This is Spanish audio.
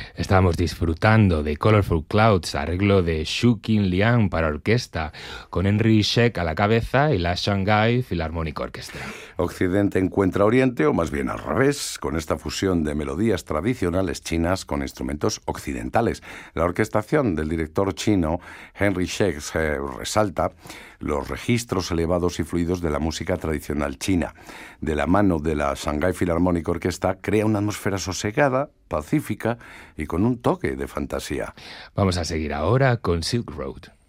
Estábamos disfrutando de Colorful Clouds, arreglo de Shu Qin Liang para orquesta, con Henry Scheck a la cabeza y la Shanghai Philharmonic Orchestra. Occidente encuentra Oriente, o más bien al revés, con esta fusión de melodías tradicionales chinas con instrumentos occidentales. La orquestación del director chino Henry Scheck resalta los registros elevados y fluidos de la música tradicional china. De la mano de la Shanghai Philharmonic Orchestra crea una atmósfera sosegada, pacífica y con un toque de fantasía. Vamos a seguir ahora con Silk Road.